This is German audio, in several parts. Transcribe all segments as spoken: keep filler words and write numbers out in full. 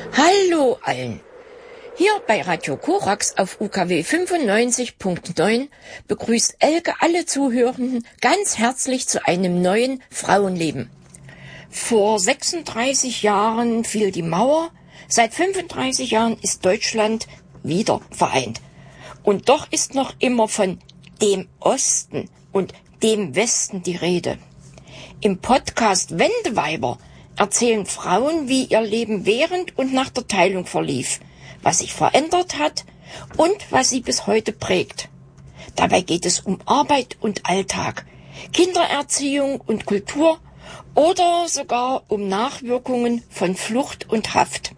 Hallo allen! Hier bei Radio Korax auf U K W fünfundneunzig Komma neun begrüßt Elke alle Zuhörenden ganz herzlich zu einem neuen Frauenleben. Vor sechsunddreißig Jahren fiel die Mauer, seit fünfunddreißig Jahren ist Deutschland wieder vereint. Und doch ist noch immer von dem Osten und dem Westen die Rede. Im Podcast Wendeweiber erzählen Frauen, wie ihr Leben während und nach der Teilung verlief, was sich verändert hat und was sie bis heute prägt. Dabei geht es um Arbeit und Alltag, Kindererziehung und Kultur oder sogar um Nachwirkungen von Flucht und Haft.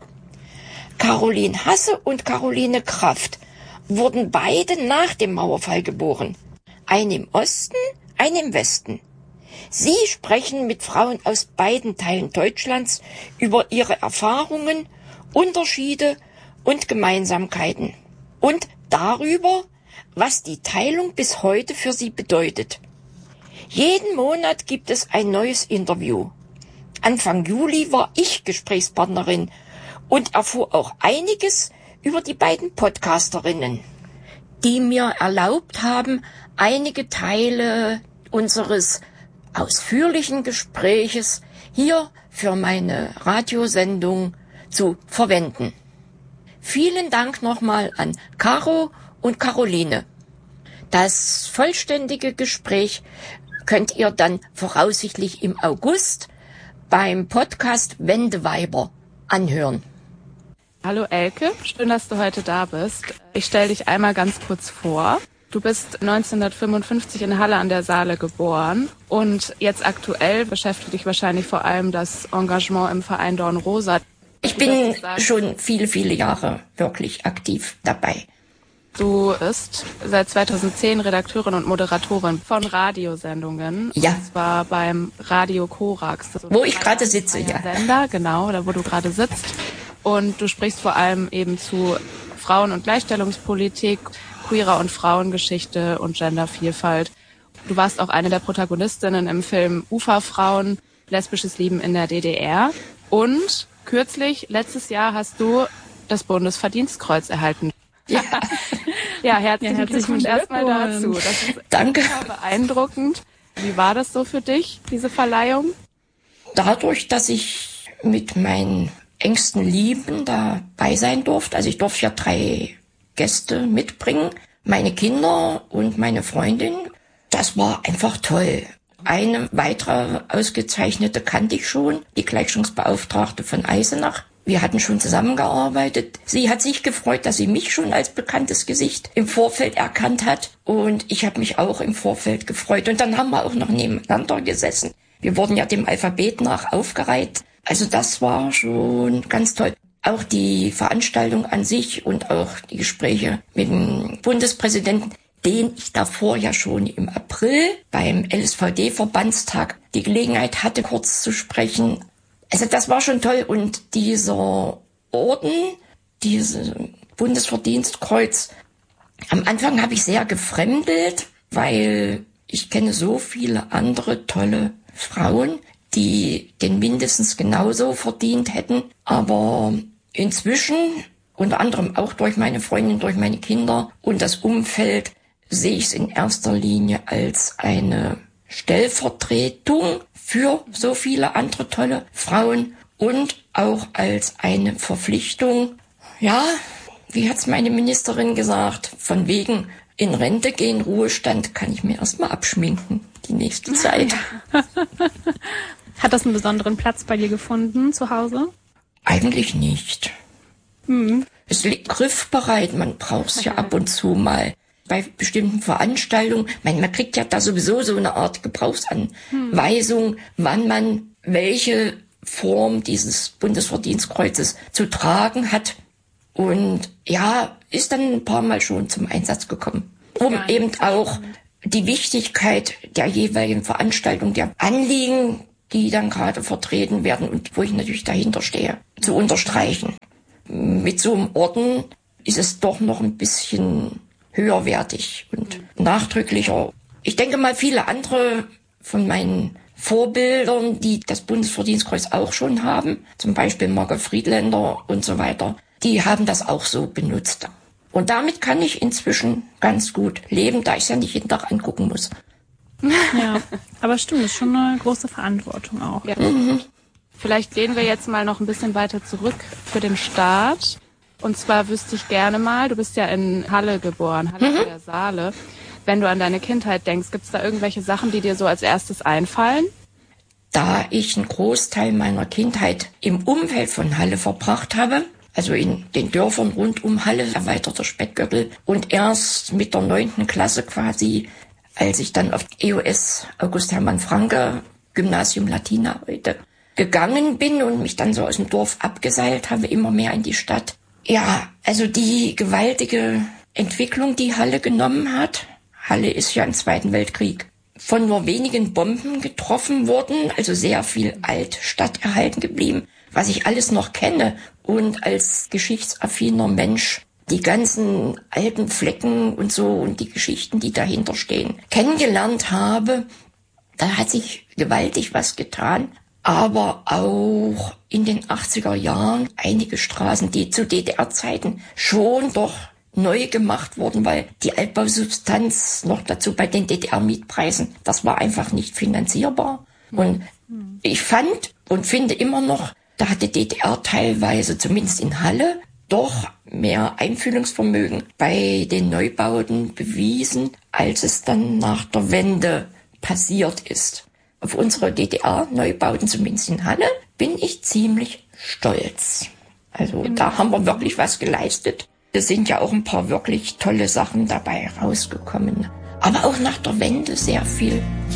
Caroline Hasse und Caroline Kraft wurden beide nach dem Mauerfall geboren. Eine im Osten, eine im Westen. Sie sprechen mit Frauen aus beiden Teilen Deutschlands über ihre Erfahrungen, Unterschiede und Gemeinsamkeiten und darüber, was die Teilung bis heute für sie bedeutet. Jeden Monat gibt es ein neues Interview. Anfang Juli war ich Gesprächspartnerin und erfuhr auch einiges über die beiden Podcasterinnen, die mir erlaubt haben, einige Teile unseres ausführlichen Gespräches hier für meine Radiosendung zu verwenden. Vielen Dank nochmal an Caro und Caroline. Das vollständige Gespräch könnt ihr dann voraussichtlich im August beim Podcast Wendeweiber anhören. Hallo Elke, schön, dass du heute da bist. Ich stelle dich einmal ganz kurz vor. Du bist neunzehnhundertfünfundfünfzig in Halle an der Saale geboren und jetzt aktuell beschäftigt dich wahrscheinlich vor allem das Engagement im Verein Dornrosa. Ich bin schon viele, viele Jahre wirklich aktiv dabei. Du bist seit zweitausendzehn Redakteurin und Moderatorin von Radiosendungen. Ja. Und zwar beim Radio Korax. Wo ich gerade sitze, ja. Sender, genau, da wo du gerade sitzt. Und du sprichst vor allem eben zu Frauen- und Gleichstellungspolitik, queerer und Frauengeschichte und Gendervielfalt. Du warst auch eine der Protagonistinnen im Film Uferfrauen, lesbisches Leben in der D D R. Und kürzlich, letztes Jahr, hast du das Bundesverdienstkreuz erhalten. Ja, ja herzlichen, ja, herzlichen Glückwunsch erstmal dazu. Das ist Danke. Super beeindruckend. Wie war das so für dich, diese Verleihung? Dadurch, dass ich mit meinen engsten Lieben dabei sein durfte, also ich durfte ja drei Gäste mitbringen, meine Kinder und meine Freundin. Das war einfach toll. Eine weitere ausgezeichnete kannte ich schon, die Gleichstellungsbeauftragte von Eisenach. Wir hatten schon zusammengearbeitet. Sie hat sich gefreut, dass sie mich schon als bekanntes Gesicht im Vorfeld erkannt hat. Und ich habe mich auch im Vorfeld gefreut. Und dann haben wir auch noch nebeneinander gesessen. Wir wurden ja dem Alphabet nach aufgereiht. Also das war schon ganz toll. Auch die Veranstaltung an sich und auch die Gespräche mit dem Bundespräsidenten, den ich davor ja schon im April beim L S V D-Verbandstag die Gelegenheit hatte, kurz zu sprechen. Also das war schon toll. Und dieser Orden, dieses Bundesverdienstkreuz, am Anfang habe ich sehr gefremdelt, weil ich kenne so viele andere tolle Frauen, die den mindestens genauso verdient hätten. Aber inzwischen, unter anderem auch durch meine Freundin, durch meine Kinder und das Umfeld, sehe ich es in erster Linie als eine Stellvertretung für so viele andere tolle Frauen und auch als eine Verpflichtung. Ja, wie hat's meine Ministerin gesagt, von wegen in Rente gehen, Ruhestand, kann ich mir erstmal abschminken, die nächste Zeit. Hat das einen besonderen Platz bei dir gefunden zu Hause? Eigentlich nicht. Hm. Es liegt griffbereit, man braucht es ja ab und zu mal. Bei bestimmten Veranstaltungen, man, man kriegt ja da sowieso so eine Art Gebrauchsanweisung, hm. wann man welche Form dieses Bundesverdienstkreuzes zu tragen hat. Und ja, ist dann ein paar Mal schon zum Einsatz gekommen. Um eben auch die Wichtigkeit der jeweiligen Veranstaltung, der Anliegen, die dann gerade vertreten werden und wo ich natürlich dahinter stehe, zu unterstreichen. Mit so einem Orden ist es doch noch ein bisschen höherwertig und nachdrücklicher. Ich denke mal, viele andere von meinen Vorbildern, die das Bundesverdienstkreuz auch schon haben, zum Beispiel Margot Friedländer und so weiter, die haben das auch so benutzt. Und damit kann ich inzwischen ganz gut leben, da ich es ja nicht jeden Tag angucken muss. Ja, aber stimmt, ist schon eine große Verantwortung auch. Ja. Mhm. Vielleicht gehen wir jetzt mal noch ein bisschen weiter zurück für den Start. Und zwar wüsste ich gerne mal, du bist ja in Halle geboren, Halle an der Saale. Wenn du an deine Kindheit denkst, gibt es da irgendwelche Sachen, die dir so als erstes einfallen? Da ich einen Großteil meiner Kindheit im Umfeld von Halle verbracht habe, also in den Dörfern rund um Halle, erweiterter Speckgürtel, und erst mit der neunten Klasse quasi, als ich dann auf E O S August Hermann Franke, Gymnasium Latina heute, gegangen bin und mich dann so aus dem Dorf abgeseilt habe, immer mehr in die Stadt. Ja, also die gewaltige Entwicklung, die Halle genommen hat. Halle ist ja im Zweiten Weltkrieg von nur wenigen Bomben getroffen worden, also sehr viel Altstadt erhalten geblieben, was ich alles noch kenne. Und als geschichtsaffiner Mensch die ganzen alten Flecken und so und die Geschichten, die dahinter stehen, kennengelernt habe, da hat sich gewaltig was getan. Aber auch in den achtziger Jahren einige Straßen, die zu D D R-Zeiten schon doch neu gemacht wurden, weil die Altbausubstanz noch dazu bei den D D R-Mietpreisen, das war einfach nicht finanzierbar. Und ich fand und finde immer noch, da hat die D D R teilweise, zumindest in Halle, doch mehr Einfühlungsvermögen bei den Neubauten bewiesen, als es dann nach der Wende passiert ist. Auf unsere D D R-Neubauten, zumindest in Halle, bin ich ziemlich stolz. Also da haben wir wirklich was geleistet. Es sind ja auch ein paar wirklich tolle Sachen dabei rausgekommen. Aber auch nach der Wende sehr viel